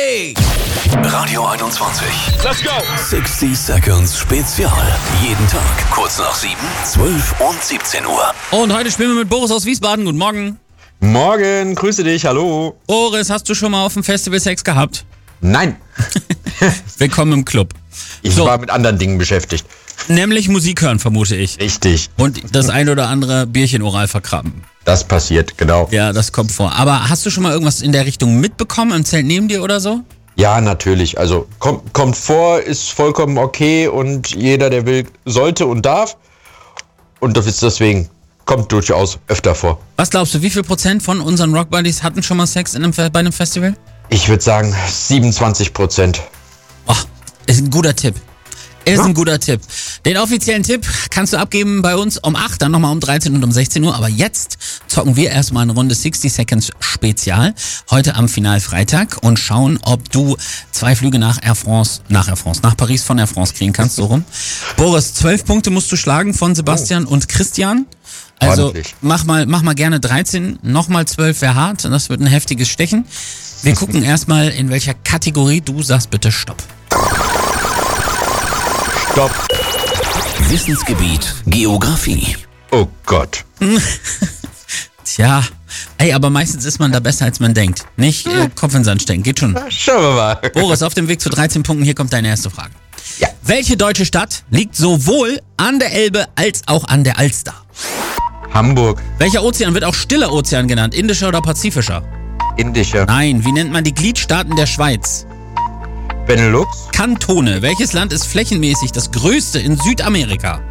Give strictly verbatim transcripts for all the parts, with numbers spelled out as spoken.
Hey! Radio einundzwanzig. Let's go! sixty Seconds Spezial. Jeden Tag kurz nach sieben, zwölf und siebzehn Uhr. Und heute spielen wir mit Boris aus Wiesbaden. Guten Morgen. Morgen, grüße dich, hallo. Boris, hast du schon mal auf dem Festival Sex gehabt? Nein, Willkommen im Club. ich So. war mit anderen Dingen beschäftigt. Nämlich Musik hören, vermute ich. Richtig, Und das ein oder andere Bierchen oral verkraben. das passiert, genau. Ja, das kommt vor. Aber hast du schon mal irgendwas in der Richtung mitbekommen im Zelt neben dir oder so? Ja, natürlich, also kommt, kommt vor, ist vollkommen okay und jeder, der will, sollte und darf. Und das ist deswegen, kommt durchaus öfter vor. Was glaubst du, wie viel Prozent von unseren Rockbuddies hatten schon mal Sex in einem, Fe- bei einem Festival? Ich würde sagen siebenundzwanzig Prozent. Oh, ist ein guter Tipp. Ist Ja. ein guter Tipp. Den offiziellen Tipp kannst du abgeben bei uns um acht, dann nochmal um dreizehn und um sechzehn Uhr. Aber jetzt zocken wir erstmal eine Runde sixty Seconds Spezial. Heute am Finalfreitag und schauen, ob du zwei Flüge nach Air France, nach Air France, nach Paris von Air France kriegen kannst, so rum. Boris, zwölf Punkte musst du schlagen von Sebastian und Christian. Also Ordentlich. mach mal, mach mal gerne dreizehn, nochmal zwölf wäre hart. Das wird ein heftiges Stechen. Wir gucken erstmal, in welcher Kategorie du sagst bitte Stopp. Stopp. Wissensgebiet Geografie. Oh Gott. Tja, ey, aber meistens ist man da besser, als man denkt. Nicht äh, Kopf in den Sand stecken, geht schon. Schauen wir mal. Boris, auf dem Weg zu dreizehn Punkten, hier kommt deine erste Frage. Ja. Welche deutsche Stadt liegt sowohl an der Elbe als auch an der Alster? Hamburg, Welcher Ozean wird auch Stiller Ozean genannt, indischer oder pazifischer? Indischer, Nein, wie nennt man die Gliedstaaten der Schweiz? Benelux, Kantone. Welches Land ist flächenmäßig das größte in Südamerika?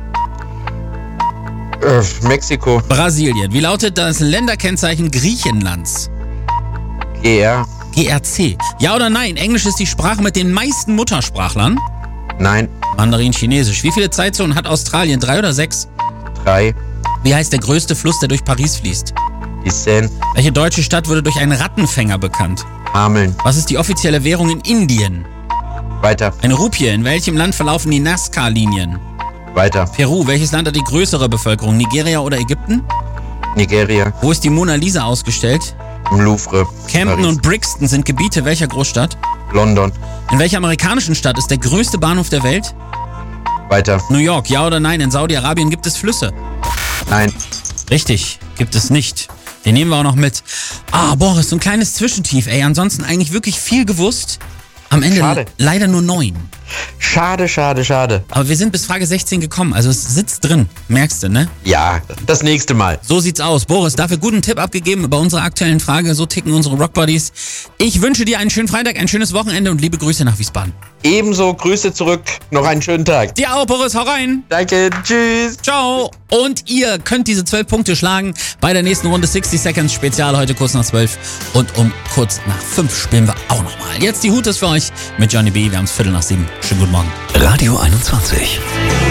äh, Mexiko, Brasilien. Wie lautet das Länderkennzeichen Griechenlands? G R, G R C. Ja oder nein? Englisch ist die Sprache mit den meisten Muttersprachlern. nein, Mandarin Chinesisch. Wie viele Zeitzonen hat Australien? Drei oder sechs? drei, Wie heißt der größte Fluss, der durch Paris fließt? die Seine, Welche deutsche Stadt wurde durch einen Rattenfänger bekannt? Hameln, Was ist die offizielle Währung in Indien? weiter, Eine Rupie. In welchem Land verlaufen die Nazca-Linien? weiter, Peru. Welches Land hat die größere Bevölkerung? Nigeria oder Ägypten? Nigeria, Wo ist die Mona Lisa ausgestellt? im Louvre, Camden Paris, und Brixton sind Gebiete welcher Großstadt? London, In welcher amerikanischen Stadt ist der größte Bahnhof der Welt? weiter, New York. Ja oder nein? In Saudi-Arabien gibt es Flüsse. nein, Richtig, gibt es nicht. Den nehmen wir auch noch mit. Ah, Boris, so ein kleines Zwischentief, ey. Ansonsten eigentlich wirklich viel gewusst. Am Ende Schade. leider nur neun. schade, schade, schade. Aber wir sind bis Frage sechzehn gekommen. Also es sitzt drin. Merkst du, ne? Ja, das nächste Mal. So sieht's aus. Boris, dafür guten Tipp abgegeben bei unserer aktuellen Frage. So ticken unsere Rockbuddies. Ich wünsche dir einen schönen Freitag, ein schönes Wochenende und liebe Grüße nach Wiesbaden. Ebenso, Grüße zurück, noch einen schönen Tag. Dir auch, Boris. Hau rein. Danke, tschüss. Ciao. Und ihr könnt diese zwölf Punkte schlagen bei der nächsten Runde sixty Seconds Spezial heute kurz nach zwölf. Und um kurz nach fünf spielen wir auch nochmal. Jetzt die Hut ist für euch mit Johnny B. Wir haben es Viertel nach sieben. Schönen guten Morgen. Radio einundzwanzig.